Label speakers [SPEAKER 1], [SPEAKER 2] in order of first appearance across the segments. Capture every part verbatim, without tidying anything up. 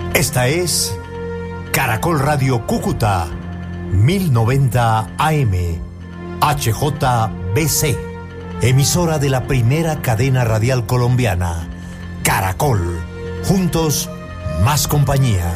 [SPEAKER 1] Esta es Caracol Radio Cúcuta, mil noventa A M, H J B C, emisora de la primera cadena radial colombiana, Caracol. Juntos, más compañía.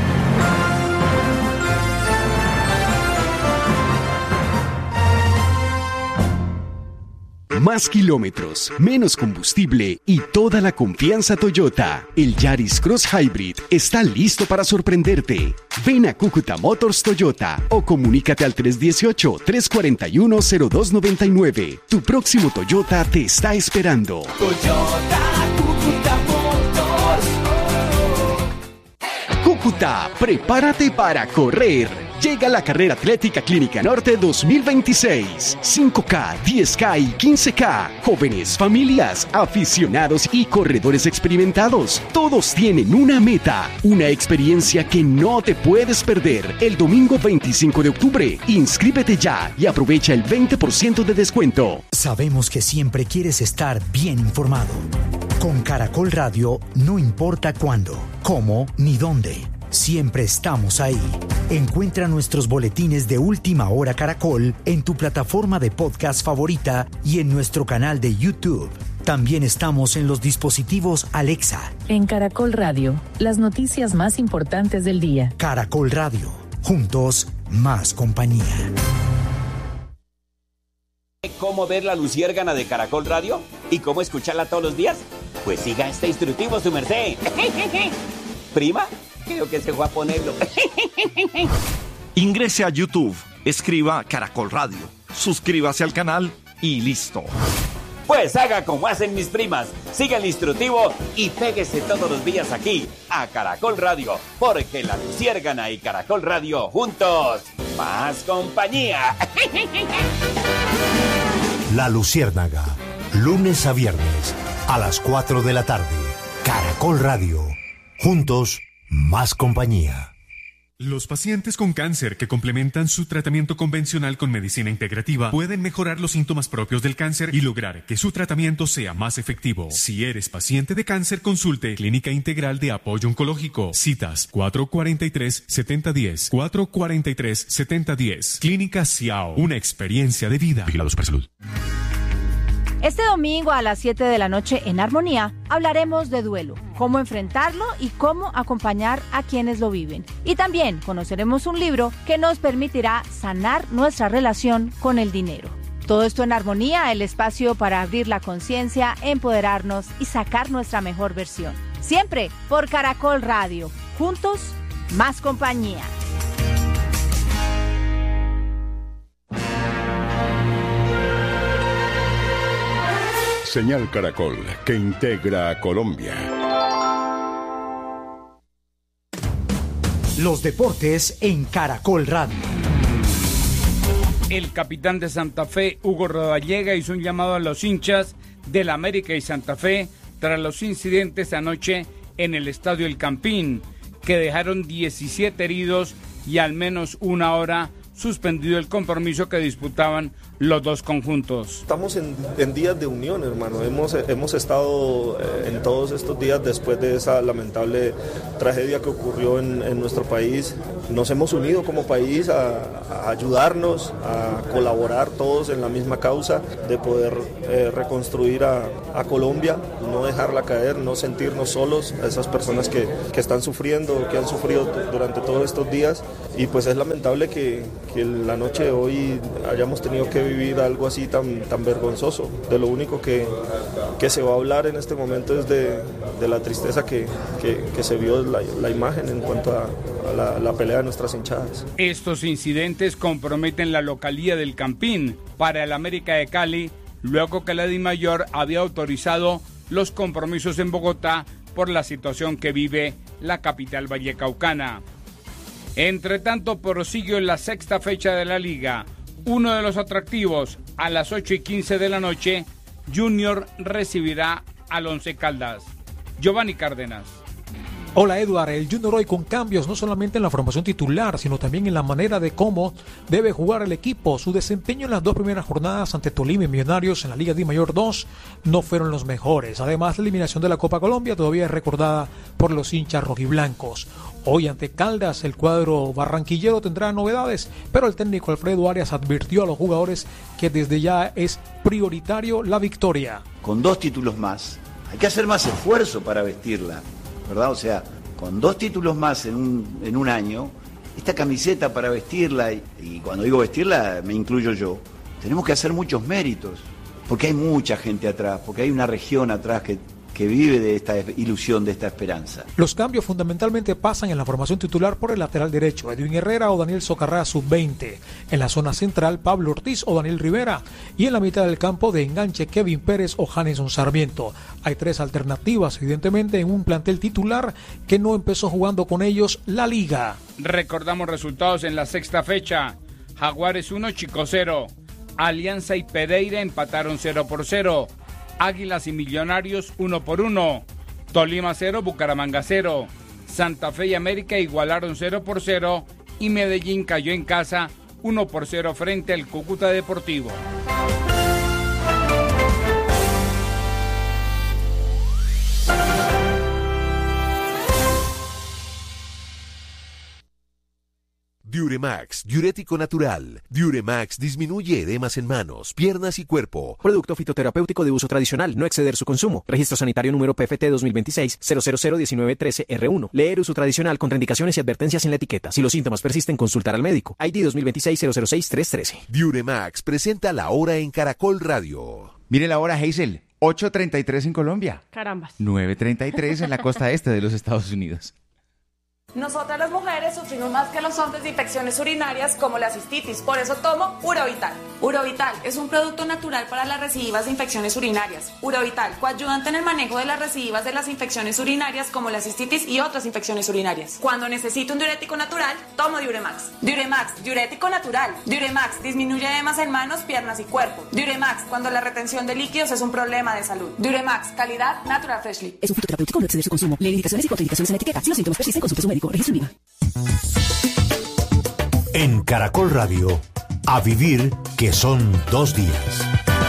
[SPEAKER 2] Más kilómetros, menos combustible y toda la confianza Toyota. El Yaris Cross Hybrid está listo para sorprenderte. Ven a Cúcuta Motors Toyota o comunícate al tres uno ocho, tres cuatro uno, cero dos nueve nueve. Tu próximo Toyota te está esperando.
[SPEAKER 3] Toyota Cúcuta Motors.
[SPEAKER 2] Cúcuta, prepárate para correr. Llega la Carrera Atlética Clínica Norte dos mil veintiséis. cinco K, diez K y quince K. Jóvenes, familias, aficionados y corredores experimentados. Todos tienen una meta, una experiencia que no te puedes perder. El domingo veinticinco de octubre. Inscríbete ya y aprovecha el veinte por ciento de descuento.
[SPEAKER 4] Sabemos que siempre quieres estar bien informado. Con Caracol Radio, no importa cuándo, cómo ni dónde. Siempre estamos ahí. Encuentra nuestros boletines de Última Hora Caracol en tu plataforma de podcast favorita y en nuestro canal de YouTube. También estamos en los dispositivos Alexa.
[SPEAKER 5] En Caracol Radio, las noticias más importantes del día.
[SPEAKER 4] Caracol Radio. Juntos, más compañía.
[SPEAKER 6] ¿Cómo ver la luciérgana de Caracol Radio? ¿Y cómo escucharla todos los días? Pues siga este instructivo, su merced. ¿Prima? Creo que se fue a ponerlo.
[SPEAKER 7] Ingrese a YouTube, escriba Caracol Radio, suscríbase al canal y listo.
[SPEAKER 6] Pues haga como hacen mis primas, siga el instructivo y péguese todos los días aquí, a Caracol Radio, porque la luciérgana y Caracol Radio juntos, más compañía.
[SPEAKER 1] La Luciérnaga, lunes a viernes, a las cuatro de la tarde, Caracol Radio, juntos, más compañía.
[SPEAKER 8] Los pacientes con cáncer que complementan su tratamiento convencional con medicina integrativa pueden mejorar los síntomas propios del cáncer y lograr que su tratamiento sea más efectivo. Si eres paciente de cáncer, consulte Clínica Integral de Apoyo Oncológico. Citas cuatro cuatro tres, siete cero uno cero, cuatro cuatro tres, siete cero uno cero. Clínica Ciao, una experiencia de vida. Vigilados por Salud.
[SPEAKER 9] Este domingo a las siete de la noche en Armonía hablaremos de duelo, cómo enfrentarlo y cómo acompañar a quienes lo viven. Y también conoceremos un libro que nos permitirá sanar nuestra relación con el dinero. Todo esto en Armonía, el espacio para abrir la conciencia, empoderarnos y sacar nuestra mejor versión. Siempre por Caracol Radio. Juntos, más compañía.
[SPEAKER 10] Señal Caracol, que integra a Colombia.
[SPEAKER 4] Los deportes en Caracol Radio.
[SPEAKER 11] El capitán de Santa Fe, Hugo Rodallega, hizo un llamado a los hinchas del América y Santa Fe tras los incidentes anoche en el Estadio El Campín, que dejaron diecisiete heridos y al menos una hora suspendido el compromiso que disputaban los dos conjuntos.
[SPEAKER 12] Estamos en, en días de unión, hermano. Hemos, hemos estado eh, en todos estos días después de esa lamentable tragedia que ocurrió en, en nuestro país. Nos hemos unido como país a, a ayudarnos, a colaborar todos en la misma causa de poder eh, reconstruir a, a Colombia, no dejarla caer, no sentirnos solos, a esas personas que, que están sufriendo, que han sufrido durante todos estos días. Y pues es lamentable que, que la noche de hoy hayamos tenido que vivir algo así tan, tan vergonzoso. De lo único que, que se va a hablar en este momento es de, de la tristeza que, que, que se vio la, la imagen en cuanto a, a la, la pelea de nuestras hinchadas.
[SPEAKER 11] Estos incidentes comprometen la localía del Campín para el América de Cali, luego que la DIMAYOR había autorizado los compromisos en Bogotá por la situación que vive la capital vallecaucana. Entre tanto, prosiguió la sexta fecha de la Liga. Uno de los atractivos, a las ocho y quince de la noche, Junior recibirá al Once Caldas. Giovanni Cárdenas.
[SPEAKER 13] Hola Eduard, el Junior hoy con cambios no solamente en la formación titular, sino también en la manera de cómo debe jugar el equipo. Su desempeño en las dos primeras jornadas ante Tolima y Millonarios en la Liga DIMAYOR dos no fueron los mejores. Además, la eliminación de la Copa Colombia todavía es recordada por los hinchas rojiblancos. Hoy ante Caldas el cuadro barranquillero tendrá novedades, pero el técnico Alfredo Arias advirtió a los jugadores que desde ya es prioritario la victoria.
[SPEAKER 14] Con dos títulos más, hay que hacer más esfuerzo para vestirla, ¿verdad? O sea, con dos títulos más en un, en un año, esta camiseta para vestirla, y, y cuando digo vestirla me incluyo yo, tenemos que hacer muchos méritos, porque hay mucha gente atrás, porque hay una región atrás que... que vive de esta ilusión, de esta esperanza.
[SPEAKER 13] Los cambios fundamentalmente pasan en la formación titular por el lateral derecho, Edwin Herrera o Daniel Socarrá sub veinte. En la zona central, Pablo Ortiz o Daniel Rivera. Y en la mitad del campo de enganche, Kevin Pérez o Janeson Sarmiento. Hay tres alternativas, evidentemente, en un plantel titular que no empezó jugando con ellos la liga.
[SPEAKER 11] Recordamos resultados en la sexta fecha. Jaguares uno, Chico cero. Alianza y Pereira empataron cero por cero. Águilas y Millonarios uno por uno, Tolima cero, Bucaramanga cero, Santa Fe y América igualaron cero por cero y Medellín cayó en casa uno por cero frente al Cúcuta Deportivo.
[SPEAKER 15] Diuremax, diurético natural. Diuremax disminuye edemas en manos, piernas y cuerpo.
[SPEAKER 16] Producto fitoterapéutico de uso tradicional, no exceder su consumo. Registro sanitario número P F T dos mil veintiséis cero cero cero diecinueve trece R uno. Leer uso tradicional con indicaciones y advertencias en la etiqueta. Si los síntomas persisten, consultar al médico. I D dos mil veintiséis cero cero seis tres trece.
[SPEAKER 15] Diuremax presenta la hora en Caracol Radio.
[SPEAKER 17] Mire la hora, Hazel. ocho treinta y tres en Colombia.
[SPEAKER 18] Carambas.
[SPEAKER 17] nueve treinta y tres en la costa este de los Estados Unidos.
[SPEAKER 18] Nosotras las mujeres sufrimos más que los hombres de infecciones urinarias como la cistitis, por eso tomo Urovital. Urovital es un producto natural para las recidivas de infecciones urinarias. Urovital, coayudante en el manejo de las recidivas de las infecciones urinarias como la cistitis y otras infecciones urinarias. Cuando necesito un diurético natural, tomo Diuremax. Diuremax, diurético natural. Diuremax disminuye edemas en manos, piernas y cuerpo. Diuremax, cuando la retención de líquidos es un problema de salud. Diuremax, calidad Natural Freshly.
[SPEAKER 19] Es un fitoterapéutico, no exceder su consumo. Lee indicaciones y contraindicaciones en la etiqueta. Si los síntomas persisten, consulte a su médico. Registro IVA.
[SPEAKER 1] En Caracol Radio, a vivir que son dos días.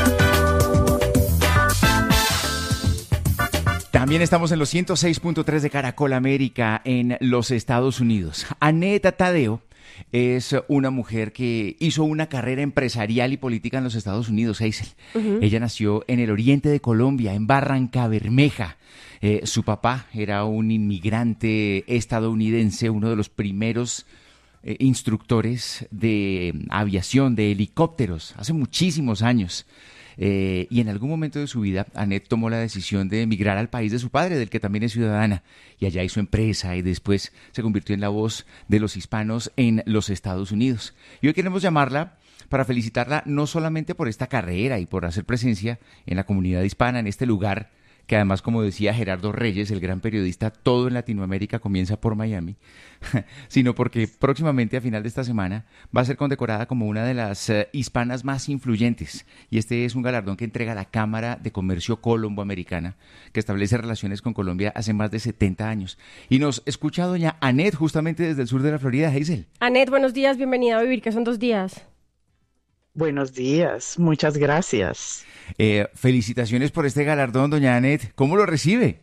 [SPEAKER 17] También estamos en los ciento seis punto tres de Caracol América en los Estados Unidos. Aneta Tadeo es una mujer que hizo una carrera empresarial y política en los Estados Unidos, Hazel. Uh-huh. Ella nació en el oriente de Colombia, en Barrancabermeja. Eh, su papá era un inmigrante estadounidense, uno de los primeros eh, instructores de aviación, de helicópteros, hace muchísimos años. Eh, y en algún momento de su vida, Anet tomó la decisión de emigrar al país de su padre, del que también es ciudadana, y allá hizo empresa y después se convirtió en la voz de los hispanos en los Estados Unidos. Y hoy queremos llamarla para felicitarla no solamente por esta carrera y por hacer presencia en la comunidad hispana, en este lugar que además, como decía Gerardo Reyes, el gran periodista, todo en Latinoamérica comienza por Miami, sino porque próximamente, a final de esta semana, va a ser condecorada como una de las uh, hispanas más influyentes. Y este es un galardón que entrega la Cámara de Comercio Colombo-Americana, que establece relaciones con Colombia hace más de setenta años. Y nos escucha doña Anet, justamente desde el sur de la Florida, Hazel.
[SPEAKER 18] Anet, buenos días, bienvenida a Vivir, que son dos días.
[SPEAKER 20] Buenos días, muchas gracias.
[SPEAKER 17] Eh, felicitaciones por este galardón, doña Anet. ¿Cómo lo recibe?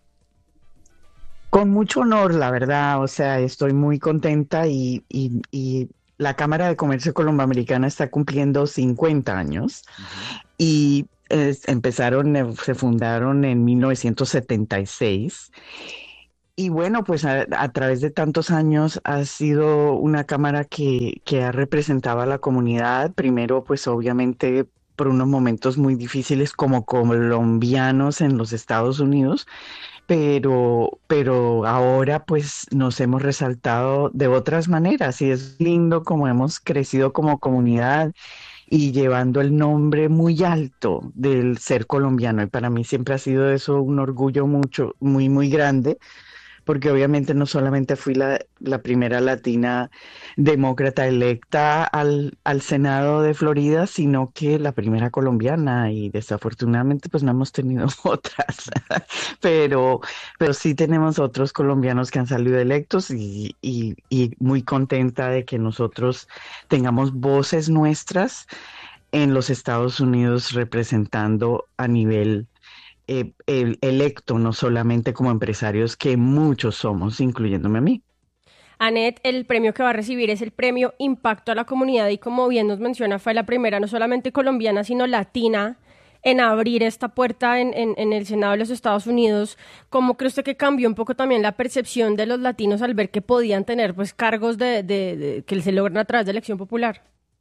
[SPEAKER 20] Con mucho honor, la verdad. O sea, estoy muy contenta y, y, y la Cámara de Comercio Colomboamericana está cumpliendo cincuenta años. Uh-huh. Y eh, empezaron, se fundaron en mil novecientos setenta y seis. Y bueno, pues a, a través de tantos años ha sido una cámara que, que ha representado a la comunidad, primero pues obviamente por unos momentos muy difíciles como colombianos en los Estados Unidos, pero, pero ahora pues nos hemos resaltado de otras maneras y es lindo como hemos crecido como comunidad y llevando el nombre muy alto del ser colombiano, y para mí siempre ha sido eso un orgullo mucho, muy, muy grande, porque obviamente no solamente fui la, la primera latina demócrata electa al, al Senado de Florida, sino que la primera colombiana, y desafortunadamente pues no hemos tenido otras, pero, pero sí tenemos otros colombianos que han salido electos y, y, y muy contenta de que nosotros tengamos voces nuestras en los Estados Unidos representando a nivel eh, el electo, no solamente como empresarios, que muchos somos, incluyéndome a mí.
[SPEAKER 21] Annette, el premio que va a recibir es el premio Impacto a la Comunidad y como bien nos menciona, fue la primera no solamente colombiana, sino latina en abrir esta puerta en, en, en el Senado de los Estados Unidos. ¿Cómo cree usted que cambió un poco también la percepción de los latinos al ver que podían tener pues cargos de, de, de que se logran a través de elección popular?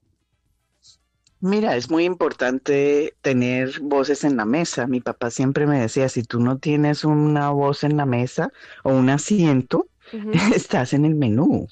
[SPEAKER 20] Mira, es muy importante tener voces en la mesa. Mi papá siempre me decía, si tú no tienes una voz en la mesa o un asiento, uh-huh. estás en el menú.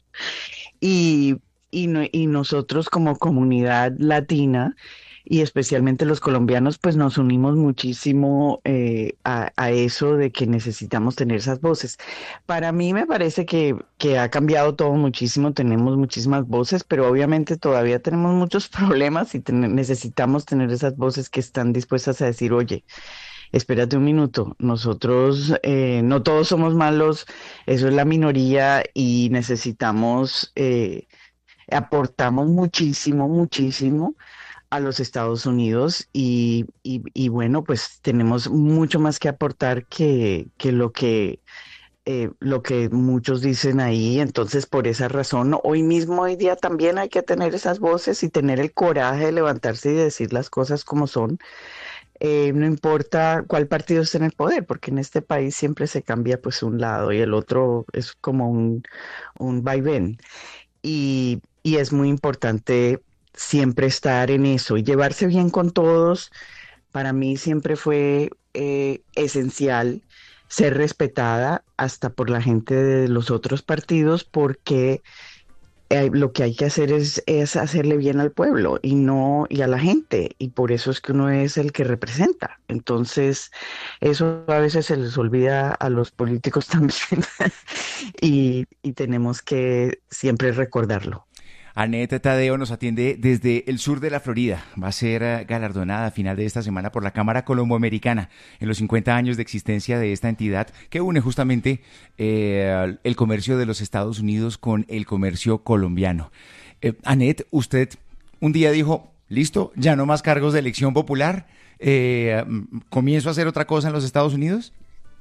[SPEAKER 20] Y, y, no, y nosotros como comunidad latina, y especialmente los colombianos, pues nos unimos muchísimo eh, a, a eso de que necesitamos tener esas voces. Para mí me parece que, que ha cambiado todo muchísimo, tenemos muchísimas voces, pero obviamente todavía tenemos muchos problemas y ten- necesitamos tener esas voces que están dispuestas a decir, oye, espérate un minuto, nosotros eh, no todos somos malos, eso es la minoría y necesitamos, eh, aportamos muchísimo, muchísimo a los Estados Unidos y, y, y bueno, pues tenemos mucho más que aportar que, que lo que eh, lo que muchos dicen ahí. Entonces, por esa razón, hoy mismo, hoy día también hay que tener esas voces y tener el coraje de levantarse y decir las cosas como son. Eh, no importa cuál partido esté en el poder, porque en este país siempre se cambia pues un lado y el otro es como un, un vaivén. Y, y es muy importante siempre estar en eso y llevarse bien con todos. Para mí siempre fue eh, esencial ser respetada hasta por la gente de los otros partidos, porque eh, lo que hay que hacer es, es hacerle bien al pueblo y no y a la gente, y por eso es que uno es el que representa. Entonces eso a veces se les olvida a los políticos también y, y tenemos que siempre recordarlo.
[SPEAKER 17] Annette Tadeo nos atiende desde el sur de la Florida. Va a ser galardonada a final de esta semana por la Cámara Colomboamericana en los cincuenta años de existencia de esta entidad que une justamente eh, el comercio de los Estados Unidos con el comercio colombiano. Eh, Annette, usted un día dijo, listo, ya no más cargos de elección popular, eh, ¿comienzo a hacer otra cosa en los Estados Unidos?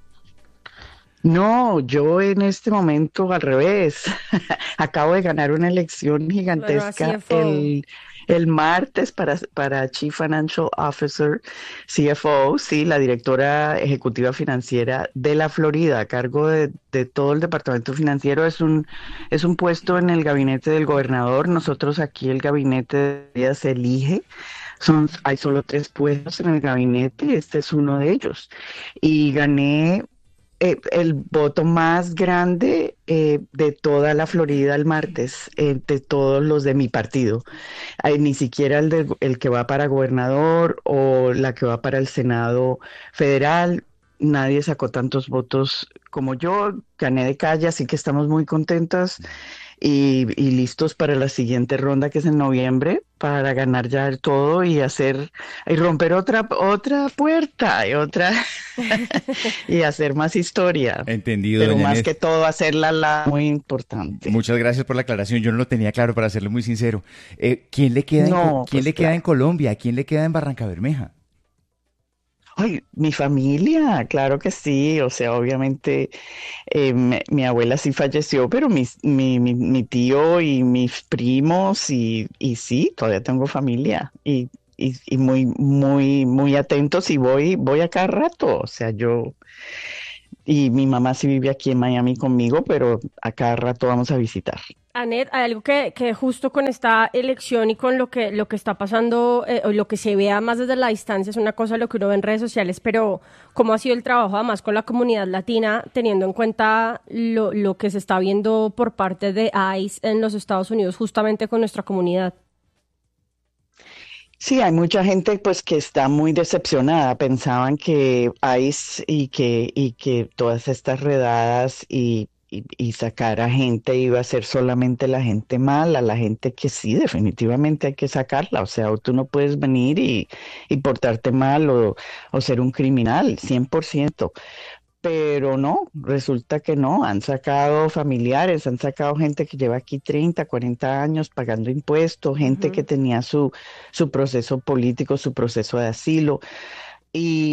[SPEAKER 20] No, yo en este momento al revés. Acabo de ganar una elección gigantesca
[SPEAKER 21] Bueno,
[SPEAKER 20] el, el martes para, para Chief Financial Officer, C F O, sí, la directora ejecutiva financiera de la Florida, a cargo de, de todo el departamento financiero. Es un, es un puesto en el gabinete del gobernador. Nosotros aquí el gabinete ya se elige. Son, hay solo tres puestos en el gabinete, este es uno de ellos. Y gané Eh, el voto más grande eh, de toda la Florida el martes, eh, de todos los de mi partido. Eh, ni siquiera el, de, el que va para gobernador o la que va para el Senado federal. Nadie sacó tantos votos como yo. Gané de calle, así que estamos muy contentas y, y listos para la siguiente ronda, que es en noviembre, para ganar ya el todo y hacer y romper otra otra puerta y otra y hacer más historia.
[SPEAKER 17] Entendido,
[SPEAKER 20] pero
[SPEAKER 17] doña
[SPEAKER 20] más
[SPEAKER 17] Annette.
[SPEAKER 20] que todo hacerla la muy importante.
[SPEAKER 17] Muchas gracias por la aclaración. Yo no lo tenía claro, para serle muy sincero. Eh, ¿Quién le queda,
[SPEAKER 20] No,
[SPEAKER 17] en, ¿quién
[SPEAKER 20] pues
[SPEAKER 17] le queda
[SPEAKER 20] claro.
[SPEAKER 17] en Colombia? ¿Quién le queda en Barranca Bermeja?
[SPEAKER 20] Ay, mi familia, claro que sí, o sea, obviamente eh, me- mi abuela sí falleció, pero mis- mi, mi, mi tío y mis primos y, y sí, todavía tengo familia y, y, y muy, muy, muy atentos y voy, voy a cada rato, o sea, yo, y mi mamá sí vive aquí en Miami conmigo, pero a cada rato vamos a visitar.
[SPEAKER 21] Annette, hay algo que, que justo con esta elección y con lo que, lo que está pasando, eh, o lo que se vea más desde la distancia, es una cosa lo que uno ve en redes sociales, pero ¿cómo ha sido el trabajo además con la comunidad latina, teniendo en cuenta lo, lo que se está viendo por parte de ICE en los Estados Unidos, justamente con nuestra comunidad?
[SPEAKER 20] Sí, hay mucha gente pues que está muy decepcionada. Pensaban que ICE y que, y que todas estas redadas y, y, y sacar a gente iba a ser solamente la gente mala, la gente que sí, definitivamente hay que sacarla. O sea, o tú no puedes venir y, y portarte mal o, o ser un criminal, cien por ciento. Pero no, resulta que no, han sacado familiares, han sacado gente que lleva aquí treinta, cuarenta años pagando impuestos, gente
[SPEAKER 21] Ujú.
[SPEAKER 20] que tenía su, su proceso político, su proceso de asilo. Y,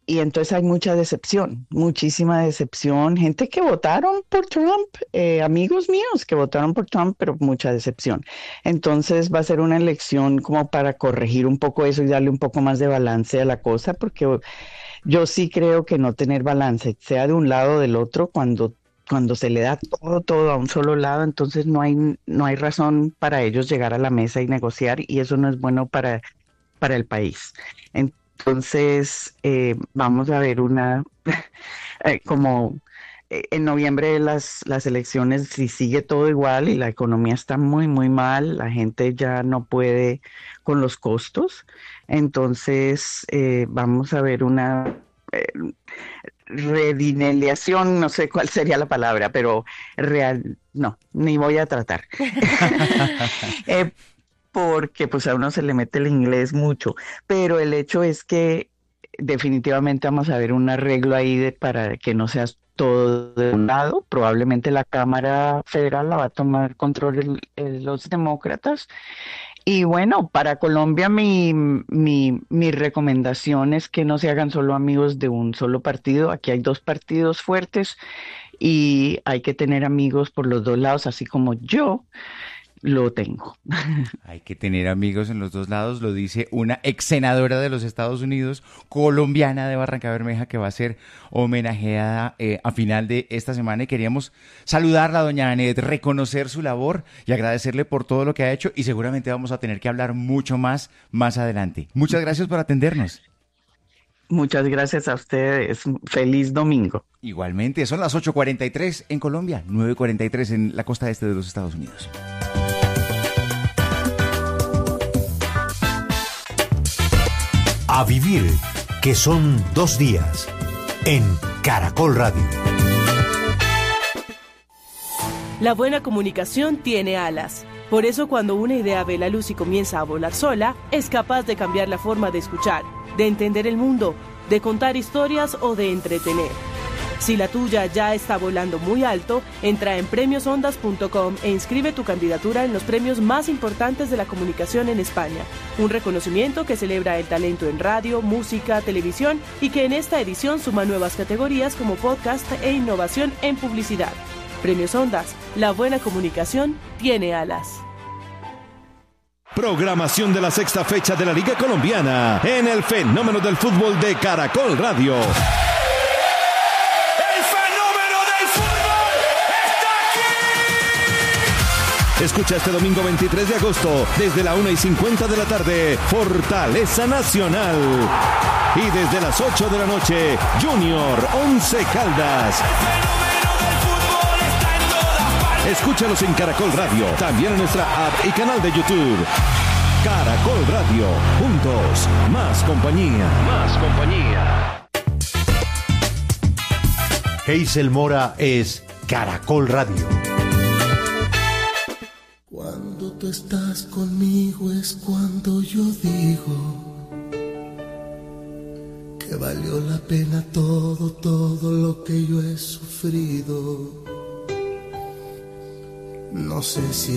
[SPEAKER 20] y entonces hay mucha decepción, muchísima decepción, gente que votaron por Trump, eh, amigos míos que votaron por Trump, pero mucha decepción. Entonces va a ser una elección como para corregir un poco eso y darle un poco más de balance a la cosa, porque yo sí creo que no tener balance, sea de un lado o del otro, cuando cuando se le da todo, todo a un solo lado, entonces no hay, no hay razón para ellos llegar a la mesa y negociar, y eso no es bueno para, para el país. Entonces, eh, vamos a ver una, eh, como eh, en noviembre las, las elecciones, si sigue todo igual y la economía está muy, muy mal, la gente ya no puede con los costos, entonces eh, vamos a ver una eh, redineliación, no sé cuál sería la palabra, pero real, no, ni voy a tratar. eh, porque pues a uno se le mete el inglés mucho, pero el hecho es que definitivamente vamos a ver un arreglo ahí de, para que no sea todo de un lado. Probablemente la Cámara Federal la va a tomar control el, el, los demócratas. Y bueno, para Colombia mi, mi, mi recomendación es que no se hagan solo amigos de un solo partido. Aquí hay dos partidos fuertes y hay que tener amigos por los dos lados, así como yo lo tengo.
[SPEAKER 17] Hay que tener amigos en los dos lados, lo dice una ex senadora de los Estados Unidos, colombiana de Barranca Bermeja, que va a ser homenajeada eh, a final de esta semana, y queríamos saludarla, doña Anet, reconocer su labor y agradecerle por todo lo que ha hecho, y seguramente vamos a tener que hablar mucho más más adelante. Muchas gracias por atendernos.
[SPEAKER 20] Muchas gracias a ustedes. Feliz domingo.
[SPEAKER 17] Igualmente, son las ocho cuarenta y tres en Colombia, nueve cuarenta y tres en la costa este de los Estados Unidos.
[SPEAKER 1] A vivir, que son dos días, en Caracol Radio.
[SPEAKER 3] La buena comunicación tiene alas. Por eso cuando una idea ve la luz y comienza a volar sola, es capaz de cambiar la forma de escuchar, de entender el mundo, de contar historias o de entretener. Si la tuya ya está volando muy alto, entra en premios ondas punto com e inscribe tu candidatura en los premios más importantes de la comunicación en España. Un reconocimiento que celebra el talento en radio, música, televisión y que en esta edición suma nuevas categorías como podcast e innovación en publicidad. Premios Ondas, la buena comunicación tiene alas.
[SPEAKER 22] Programación de la sexta fecha de la Liga Colombiana en el Fenómeno del Fútbol de Caracol Radio. Escucha este domingo veintitrés de agosto, desde la una y cincuenta de la tarde, Fortaleza Nacional. Y desde las ocho de la noche, Junior Once Caldas. Escúchalos en Caracol Radio, también en nuestra app y canal de YouTube. Caracol Radio, juntos, más compañía. Más compañía.
[SPEAKER 1] Hazel Mora es Caracol Radio.
[SPEAKER 23] Cuando tú estás conmigo es cuando yo digo que valió la pena todo, todo lo que yo he sufrido. No sé si